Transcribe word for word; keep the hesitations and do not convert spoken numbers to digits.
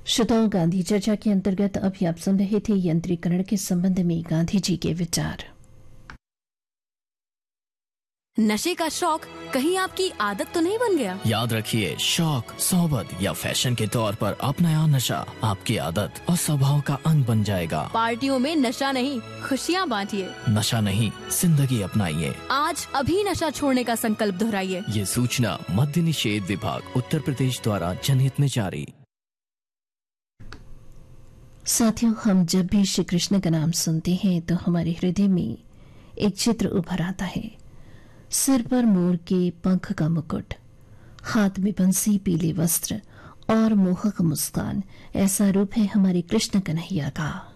श्रोताओं, गांधी चर्चा के अंतर्गत अभी आप सुन रहे थे यंत्रीकरण के संबंध में गांधी जी के विचार। नशे का शौक कहीं आपकी आदत तो नहीं बन गया? याद रखिए, शौक, सोबत या फैशन के तौर पर अपनाया नशा आपकी आदत और स्वभाव का अंग बन जाएगा। पार्टियों में नशा नहीं, खुशियाँ बांटिए। नशा नहीं, जिंदगी अपनाइए। आज अभी नशा छोड़ने का संकल्प दोहराइए। ये सूचना मद्य निषेध विभाग उत्तर प्रदेश द्वारा जनहित में जारी। साथियों, हम जब भी श्री कृष्ण का नाम सुनते हैं तो हमारे हृदय में एक चित्र उभर आता है। सिर पर मोर के पंख का मुकुट, हाथ में बंसी, पीले वस्त्र और मोहक मुस्कान, ऐसा रूप है हमारे कृष्ण कन्हैया का।